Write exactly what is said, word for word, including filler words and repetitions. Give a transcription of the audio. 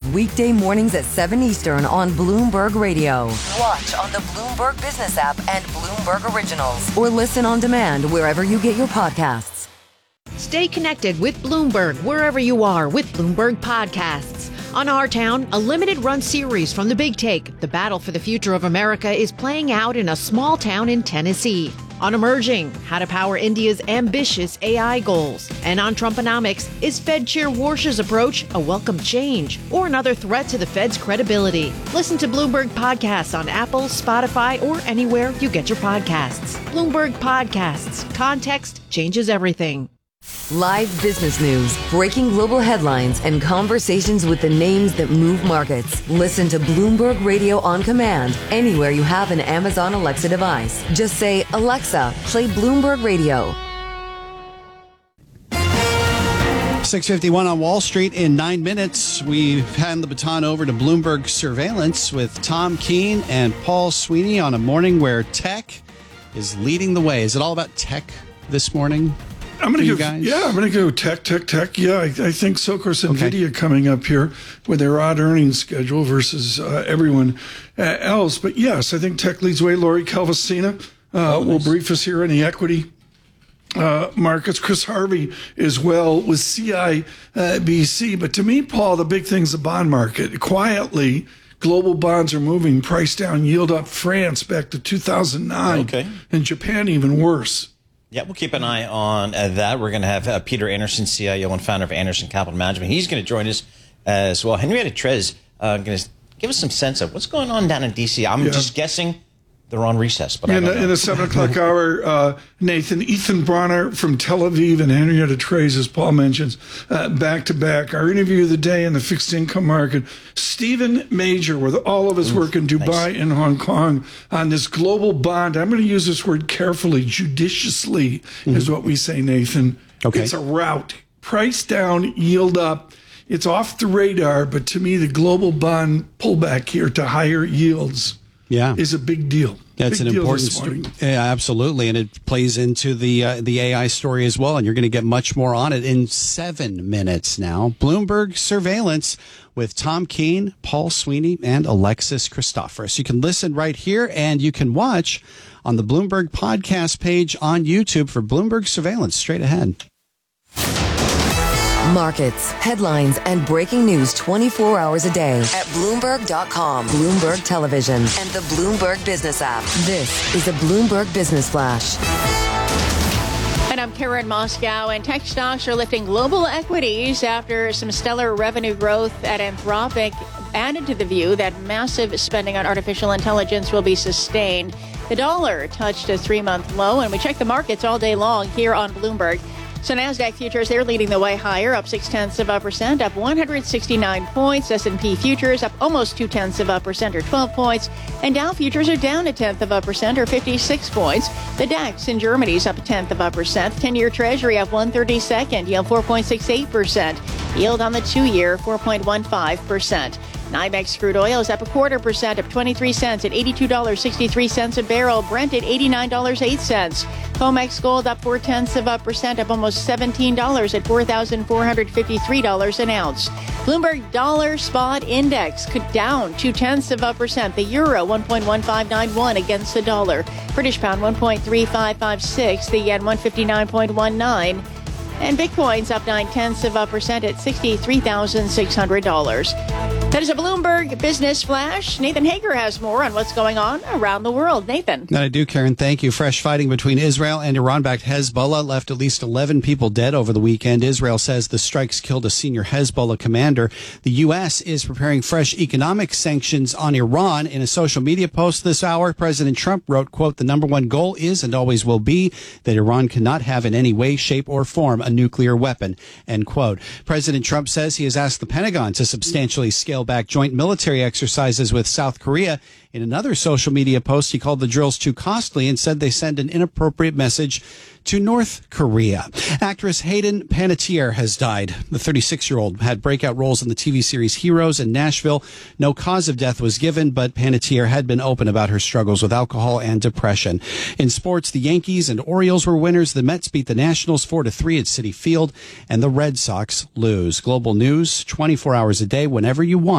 weekday mornings at seven Eastern on Bloomberg Radio. Watch on the Bloomberg Business app and Bloomberg Originals, or listen on demand wherever you get your podcasts. Stay connected with Bloomberg wherever you are with Bloomberg Podcasts. On Our Town, a limited-run series from The Big Take, the battle for the future of America is playing out in a small town in Tennessee. On Emerging, how to power India's ambitious A I goals. And on Trumponomics, is Fed Chair Warsh's approach a welcome change or another threat to the Fed's credibility? Listen to Bloomberg Podcasts on Apple, Spotify, or anywhere you get your podcasts. Bloomberg Podcasts. Context changes everything. Live business news, breaking global headlines, and conversations with the names that move markets. Listen to Bloomberg Radio on command anywhere you have an Amazon Alexa device. Just say, Alexa, play Bloomberg Radio. six fifty-one on Wall Street. In nine minutes, we hand the baton over to Bloomberg Surveillance with Tom Keene and Paul Sweeney on a morning where tech is leading the way. Is it all about tech this morning? I'm going to go. Guys? Yeah, I'm going to go tech, tech, tech. Yeah, I, I think so. Of course, NVIDIA okay. coming up here with their odd earnings schedule versus uh, everyone uh, else. But yes, I think tech leads the way. Lori Calvasina uh, oh, nice. will brief us here on the equity uh, markets. Chris Harvey as well with C I B C. But to me, Paul, the big thing's the bond market. Quietly, global bonds are moving, price down, yield up. France back to two thousand nine, okay. and Japan even worse. Yeah, we'll keep an eye on uh, that. We're going to have uh, Peter Anderson, C I O and founder of Anderson Capital Management. He's going to join us as well. Henrietta Trez uh, going to give us some sense of what's going on down in D C. I'm yeah. just guessing they're on recess. But in, I don't the, know. in the seven o'clock hour, uh, Nathan, Ethan Bronner from Tel Aviv and Henrietta Trez, as Paul mentions, uh, back to back. Our interview of the day in the fixed income market. Stephen Major with all of his work in Dubai nice. and Hong Kong on this global bond. I'm going to use this word carefully, judiciously, mm-hmm. is what we say, Nathan. Okay. It's a rout. Price down, yield up. It's off the radar, but to me, the global bond pullback here to higher yields yeah. is a big deal. That's big an deal important story. Yeah, absolutely. And it plays into the uh, the A I story as well. And you're going to get much more on it in seven minutes now. Bloomberg Surveillance with Tom Keene, Paul Sweeney, and Alexis Christoforous. You can listen right here, and you can watch on the Bloomberg podcast page on YouTube for Bloomberg Surveillance straight ahead. Markets, headlines, and breaking news twenty-four hours a day at Bloomberg dot com, Bloomberg Television, and the Bloomberg Business app. This is a Bloomberg Business Flash. And I'm Karen Moscow, and tech stocks are lifting global equities after some stellar revenue growth at Anthropic added to the view that massive spending on artificial intelligence will be sustained. The dollar touched a three-month low, and we check the markets all day long here on Bloomberg. So NASDAQ futures, they're leading the way higher, up six-tenths of a percent, up one hundred sixty-nine points. S and P futures up almost two-tenths of a percent, or twelve points. And Dow futures are down a tenth of a percent, or fifty-six points. The DAX in Germany is up a tenth of a percent. ten-year Treasury up one thirty-second, yield four point six eight percent. Yield on the two-year, four point one five percent. NYMEX crude oil is up a quarter percent, up twenty-three cents at eighty-two dollars and sixty-three cents a barrel. Brent at eighty-nine dollars and eight cents. COMEX gold up four tenths of a percent, up almost seventeen dollars at four thousand four hundred fifty-three dollars an ounce. Bloomberg Dollar Spot Index down two tenths of a percent. The euro one point one five nine one against the dollar. British pound one point three five five six. The yen one fifty-nine point one nine. And Bitcoin's up nine tenths of a percent at sixty-three thousand six hundred dollars. That is a Bloomberg Business Flash. Nathan Hager has more on what's going on around the world. Nathan. That I do, Karen. Thank you. Fresh fighting between Israel and Iran-backed Hezbollah left at least eleven people dead over the weekend. Israel says the strikes killed a senior Hezbollah commander. The U S is preparing fresh economic sanctions on Iran. In a social media post this hour, President Trump wrote, quote, "The number one goal is and always will be that Iran cannot have in any way, shape, or form a nuclear weapon," end quote. President Trump says he has asked the Pentagon to substantially scale back joint military exercises with South Korea. In another social media post, he called the drills too costly and said they send an inappropriate message to North Korea. Actress Hayden Panettiere has died. The thirty-six-year-old had breakout roles in the T V series Heroes and Nashville. No cause of death was given, but Panettiere had been open about her struggles with alcohol and depression. In sports, the Yankees and Orioles were winners. The Mets beat the Nationals four to three at Citi Field, and the Red Sox lose. Global news, twenty-four hours a day, whenever you want.